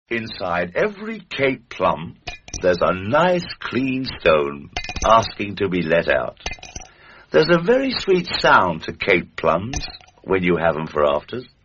Inside every Cape plum, there's a nice clean stone asking to be let out. There's a very sweet sound to Cape plums when you have 'em for afters.